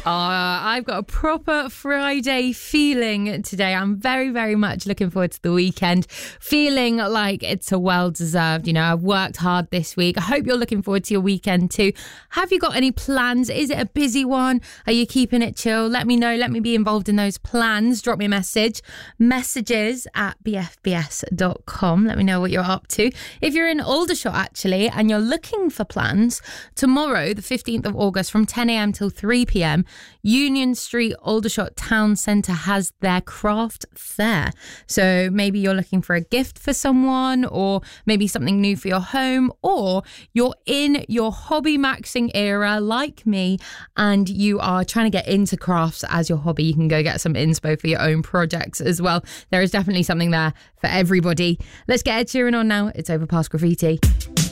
I've got a proper Friday feeling today. I'm very, very much looking forward to the weekend, feeling like it's a well-deserved, I've worked hard this week. I hope you're looking forward to your weekend too. Have you got any plans? Is it a busy one? Are you keeping it chill? Let me know. Let me be involved in those plans. Drop me a message. Messages@bfbs.com. Let me know what you're up to. If you're in Aldershot, actually, and you're looking for plans, tomorrow, the 15th of August, from 10 a.m. till 3 p.m, Union Street, Aldershot Town Centre has their craft fair. So maybe you're looking for a gift for someone, or maybe something new for your home, or you're in your hobby maxing era like me and you are trying to get into crafts as your hobby. You can go get some inspo for your own projects as well. There is definitely something there for everybody. Let's get Ed Sheeran on now. It's Overpast Graffiti.